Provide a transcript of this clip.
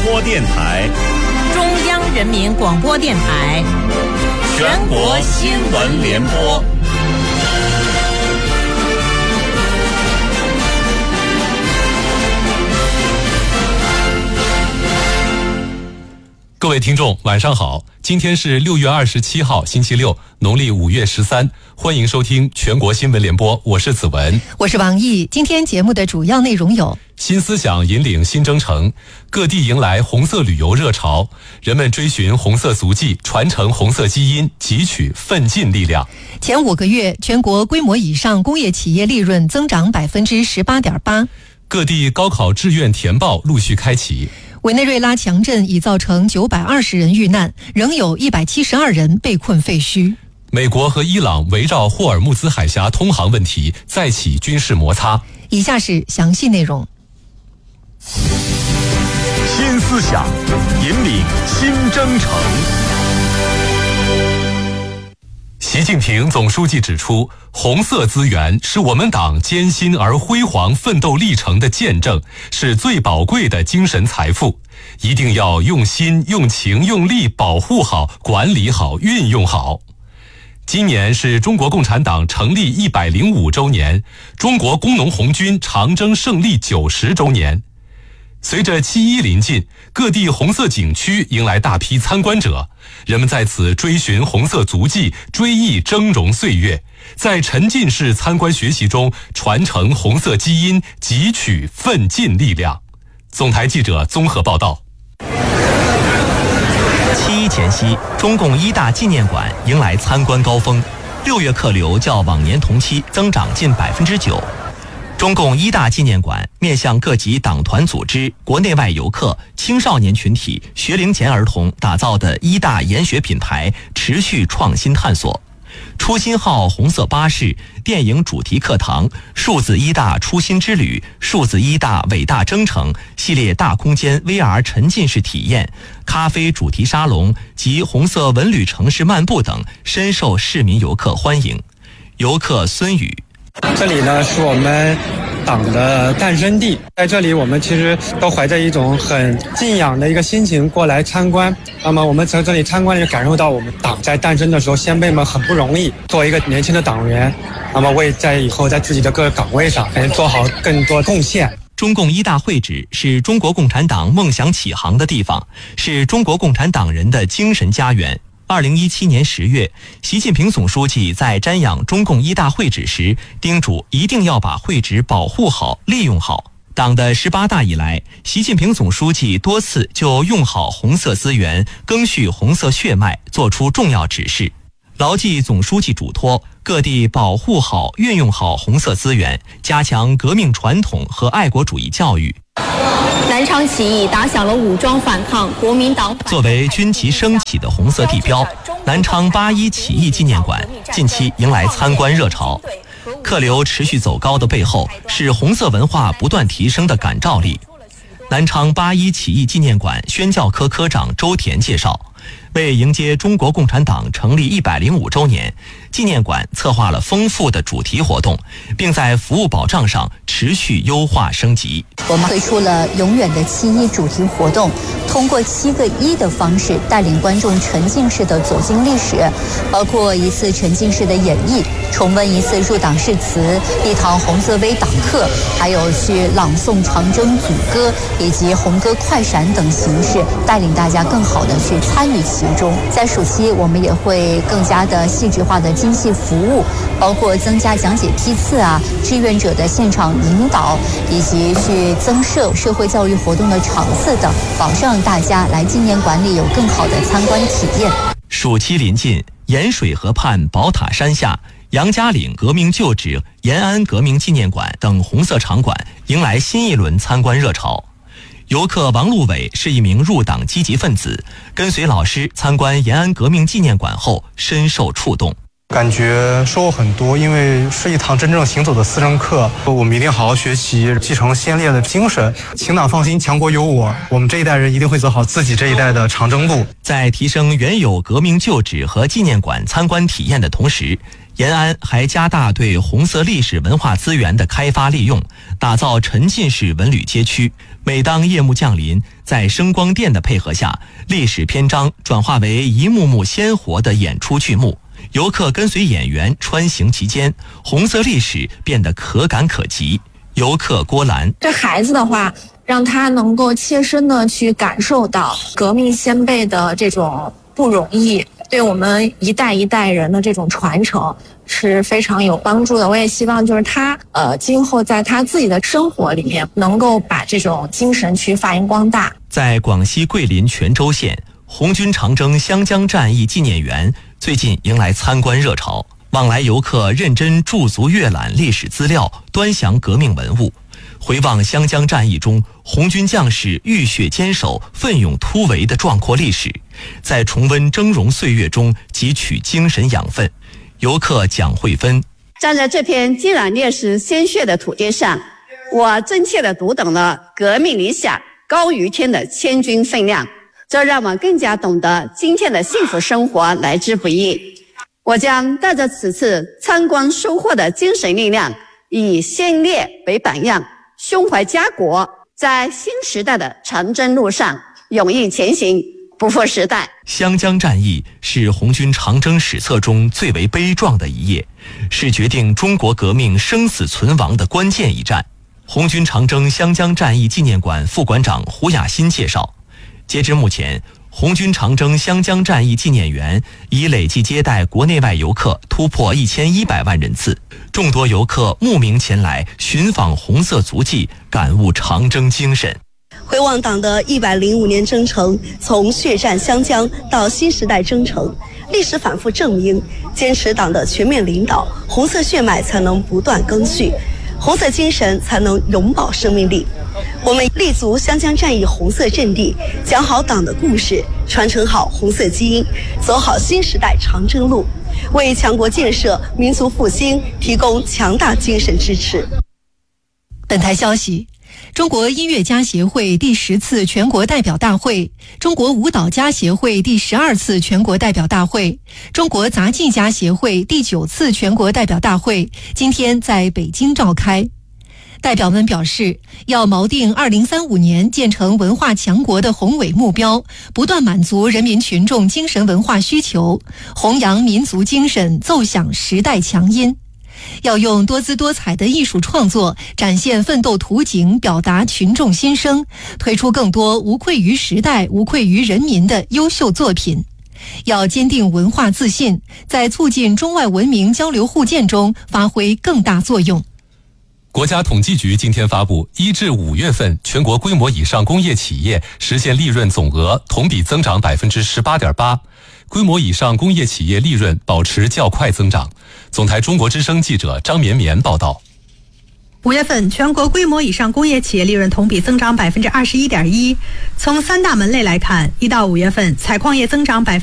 播电台、 中央人民广播电台、 全国新闻联播。 各位听众晚上好，今天是6月27号星期六，农历5月13，欢迎收听全国新闻联播，我是子文， 我是王毅。今天节目的主要内容有： 新思想引领新征程，各地迎来红色旅游热潮，人们追寻红色足迹，传承红色基因，汲取奋进力量。 前5个月，全国规模以上工业企业利润增长18.8%。 各地高考志愿填报陆续开启。 委内瑞拉强震已造成920人遇难，仍有172人被困废墟。 美国和伊朗围绕霍尔木兹海峡通航问题再起军事摩擦。 以下是详细内容。 新思想引领新征程。 习近平总书记指出，红色资源是我们党艰辛而辉煌奋斗历程的见证，是最宝贵的精神财富，一定要用心、用情、用力保护好、管理好、运用好。今年是中国共产党成立105周年，中国工农红军长征胜利90周年。随着7·1临近，各地红色景区迎来大批参观者，人们在此追寻红色足迹，追忆峥嵘岁月，在沉浸式参观学习中传承红色基因，汲取奋进力量。总台记者综合报道。 7·1前夕，中共一大纪念馆迎来参观高峰，6月客流较往年同期增长近9%。中共一大纪念馆面向各级党团组织、国内外游客、青少年群体、学龄前儿童打造的一大研学品牌持续创新探索。初心号红色巴士、电影主题课堂、数字一大初心之旅、数字一大伟大征程系列大空间 VR 沉浸式体验、咖啡主题沙龙及红色文旅城市漫步等深受市民游客欢迎。游客孙宇： 这里呢是我们党的诞生地，在这里我们其实都怀着一种很敬仰的一个心情过来参观。那么我们从这里参观就感受到我们党在诞生的时候，先辈们很不容易，作为一个年轻的党员，那么为在以后在自己的各个岗位上能做好更多贡献。 中共一大会址是中国共产党梦想起航的地方，是中国共产党人的精神家园。2017年10月，习近平总书记在瞻仰中共一大会址时，叮嘱一定要把会址保护好、利用好。党的18大以来，习近平总书记多次就用好红色资源、赓续红色血脉作出重要指示，牢记总书记嘱托，各地保护好、运用好红色资源，加强革命传统和爱国主义教育。 南昌起义打响了武装反抗国民党。 作为军旗升起的红色地标，南昌8·1起义纪念馆近期迎来参观热潮。客流持续走高的背后，是红色文化不断提升的感召力。南昌8·1起义纪念馆宣教科科长周田介绍，为迎接中国共产党成立105周年，纪念馆策划了丰富的主题活动，并在服务保障上持续优化升级。 我们推出了永远的7·1主题活动，通过7个1的方式带领观众沉浸式的走进历史，包括一次沉浸式的演绎，重温一次入党誓词，一堂红色微党课，还有去朗诵长征组歌以及红歌快闪等形式，带领大家更好的去参与其中。在暑期，我们也会更加的细致化的精细服务，包括增加讲解批次啊、志愿者的现场引导，以及去增设社会教育活动的场次等，保障大家来纪念馆里有更好的参观体验。 暑期临近，盐水河畔宝塔山下、杨家岭革命旧址、延安革命纪念馆等红色场馆迎来新一轮参观热潮。游客王路伟是一名入党积极分子，跟随老师参观延安革命纪念馆后深受触动。 感觉收获很多，因为是一堂真正行走的思政课，我们一定好好学习，继承先烈的精神，请党放心，强国有我，我们这一代人一定会走好自己这一代的长征路。 在提升原有革命旧址和纪念馆参观体验的同时，延安还加大对红色历史文化资源的开发利用，打造沉浸式文旅街区， 每当夜幕降临，在声光电的配合下，历史篇章转化为一幕幕鲜活的演出剧目，游客跟随演员穿行其间，红色历史变得可感可及。游客郭兰： 对孩子的话，让他能够切身的去感受到革命先辈的这种不容易，对我们一代一代人的这种传承是非常有帮助的。我也希望就是他今后在他自己的生活里面能够把这种精神去发扬光大。 在广西桂林全州县，红军长征湘江战役纪念园最近迎来参观热潮，往来游客认真驻足阅览历史资料，端详革命文物，回望湘江战役中红军将士浴血坚守、奋勇突围的壮阔历史，在重温峥嵘岁月中汲取精神养分。游客蒋慧芬： 站在这片浸染烈士鲜血的土地上，我真切地读懂了革命理想高于天的千钧分量，这让我更加懂得今天的幸福生活来之不易。我将带着此次参观收获的精神力量，以先烈为榜样，胸怀家国，在新时代的长征路上勇毅前行，不负时代。 湘江战役是红军长征史册中最为悲壮的一页，是决定中国革命生死存亡的关键一战。红军长征湘江战役纪念馆副馆长胡雅欣介绍，截至目前，红军长征湘江战役纪念园已累计接待国内外游客突破1100万人次，众多游客慕名前来寻访红色足迹，感悟长征精神。 回望党的105年征程，从血战湘江到新时代征程，历史反复证明，坚持党的全面领导，红色血脉才能不断更续，红色精神才能永葆生命力。我们立足湘江战役红色阵地，讲好党的故事，传承好红色基因，走好新时代长征路，为强国建设、民族复兴提供强大精神支持。 本台消息，中国音乐家协会第10次全国代表大会、中国舞蹈家协会第12次全国代表大会、中国杂技家协会第9次全国代表大会今天在北京召开。代表们表示，要锚定2035年建成文化强国的宏伟目标，不断满足人民群众精神文化需求，弘扬民族精神，奏响时代强音。要用多姿多彩的艺术创作展现奋斗图景，表达群众心声，推出更多无愧于时代、无愧于人民的优秀作品。要坚定文化自信，在促进中外文明交流互鉴中发挥更大作用。 国家统计局今天发布，1至5月份全国规模以上工业企业实现利润总额同比增长 18.8%， 规模以上工业企业利润保持较快增长。总台中国之声记者张绵绵报道。 5月份全国规模以上工业企业利润同比增长 21.1%。从3大门类来看，1到5月份采矿业增长